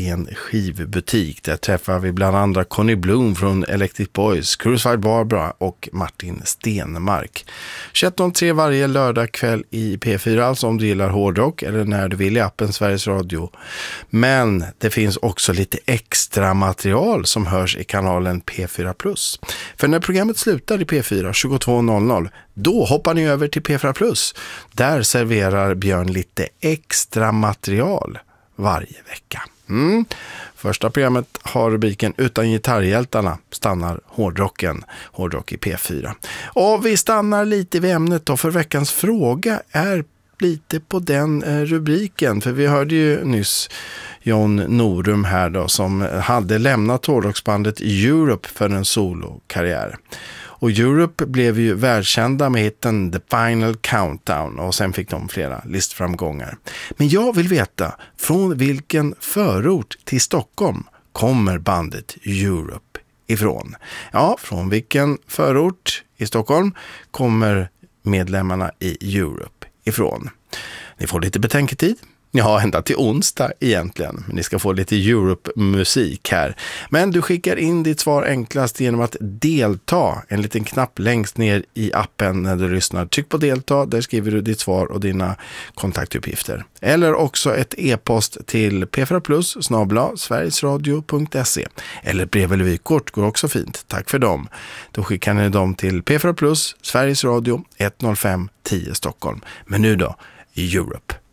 i en skivbutik. Där träffar vi bland andra Conny Bloom från Electric Boys, Crucified Barbara och Martin Stenmark. 21.03 varje lördag kväll i P4, alltså om du gillar hårdrock eller när du vill i appen Sveriges Radio. Men det finns också lite extra material som hörs i kanalen P4+. För när programmet slutar i P4 22.00, då hoppar ni över till P4+. Där serverar Björn lite extra material varje vecka. Första programmet har rubriken Utan gitarrhjältarna stannar hårdrocken. Hårdrock i P4. Och vi stannar lite vid ämnet då, för veckans fråga är lite på den rubriken. För vi hörde ju nyss John Norum här då, som hade lämnat hårdrocksbandet Europe för en solokarriär. Och Europe blev ju världskända med hitten The Final Countdown och sen fick de flera listframgångar. Men jag vill veta, från vilken förort till Stockholm kommer bandet Europe ifrån? Ja, från vilken förort i Stockholm kommer medlemmarna i Europe ifrån? Ni får lite betänketid. Ja, ända till onsdag egentligen. Ni ska få lite Europe-musik här. Men du skickar in ditt svar enklast genom att delta. En liten knapp längst ner i appen när du lyssnar. Tryck på delta, där skriver du ditt svar och dina kontaktuppgifter. Eller också ett e-post till p4plus@sverigesradio.se. Eller brev eller vykort går också fint. Tack för dem. Då skickar ni dem till P4+, Sveriges Radio 105 10 Stockholm. Men nu då, Europe.